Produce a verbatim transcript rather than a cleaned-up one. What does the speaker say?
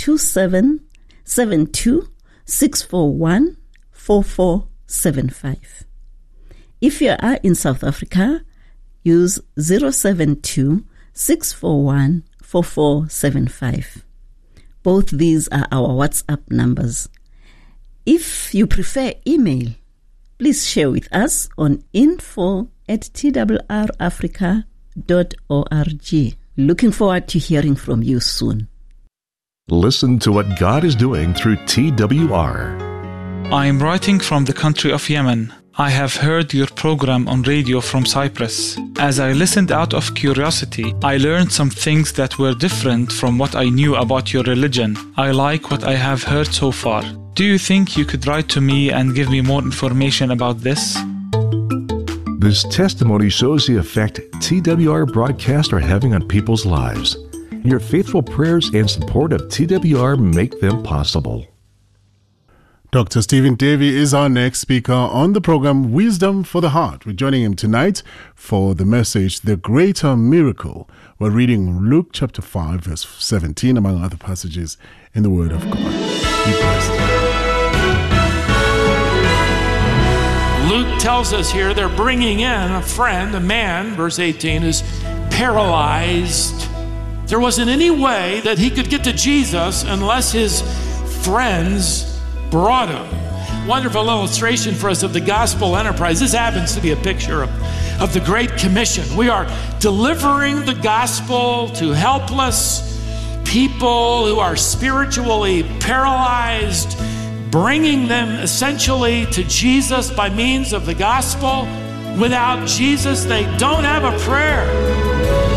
two seven seven two six four one four four seven five. If you are in South Africa, use zero seven two six four one four four seven five. Both these are our WhatsApp numbers. If you prefer email, please share with us on info at t w r africa dot org. Looking forward to hearing from you soon. Listen to what God is doing through T W R. I am writing from the country of Yemen. I have heard your program on radio from Cyprus. As I listened out of curiosity, I learned some things that were different from what I knew about your religion. I like what I have heard so far. Do you think you could write to me and give me more information about this? This testimony shows the effect T W R broadcasts are having on people's lives. Your faithful prayers and support of T W R make them possible. Doctor Stephen Davy is our next speaker on the program Wisdom for the Heart. We're joining him tonight for the message, The Greater Miracle. We're reading Luke chapter five, verse seventeen, among other passages in the Word of God. Be blessed. Luke tells us here they're bringing in a friend, a man, verse eighteen, who's paralyzed. There wasn't any way that he could get to Jesus unless his friends brought him. Wonderful illustration for us of the gospel enterprise. This happens to be a picture of, of the Great Commission. We are delivering the gospel to helpless people who are spiritually paralyzed, bringing them essentially to Jesus by means of the gospel. Without Jesus, they don't have a prayer.